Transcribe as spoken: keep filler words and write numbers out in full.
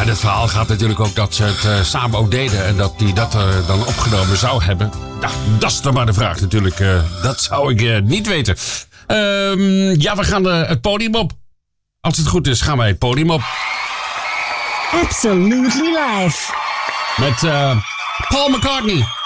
in het verhaal gaat natuurlijk ook dat ze het uh, samen ook deden. En dat hij dat uh, dan opgenomen zou hebben. Ja, dat is dan maar de vraag natuurlijk. Uh, dat zou ik uh, niet weten. Uh, ja, we gaan uh, het podium op. Als het goed is, gaan wij het podium op. Absolutely live. Met uh, Paul McCartney.